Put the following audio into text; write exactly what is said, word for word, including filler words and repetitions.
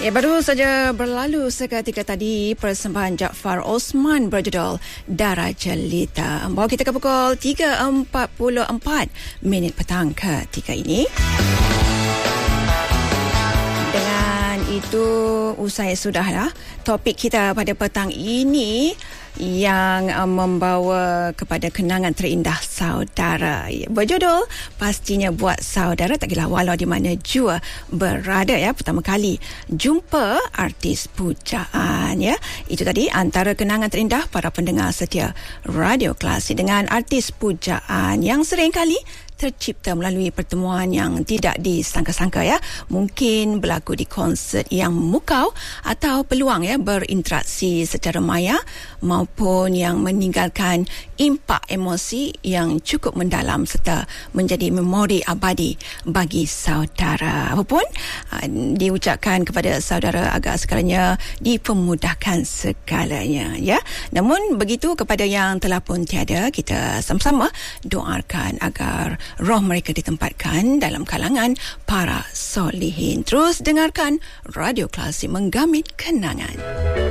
Ya, baru saja berlalu seketika tadi persembahan Jaafar Osman berjudul Darah Jelita. Bawa kita ke pukul tiga empat puluh empat minit petang ketika ini. Dengan itu usai sudahlah topik kita pada petang ini yang uh, membawa kepada kenangan terindah saudara. Berjudul Pastinya Buat Saudara. Tak kira walau di mana jua berada ya. Pertama kali jumpa artis pujaan ya. Itu tadi antara kenangan terindah para pendengar setia Radio Klasik dengan artis pujaan yang sering kali tercipta melalui pertemuan yang tidak disangka-sangka ya. Mungkin berlaku di konsert yang memukau atau peluang ya berinteraksi secara maya maupun yang meninggalkan impak emosi yang cukup mendalam serta menjadi memori abadi bagi saudara. Apapun uh, diucapkan kepada saudara agar segalanya dipermudahkan segalanya ya. Namun begitu kepada yang telah pun tiada, kita sama-sama doakan agar roh mereka ditempatkan dalam kalangan para solihin. Terus dengarkan Radio Klasik, menggamit kenangan.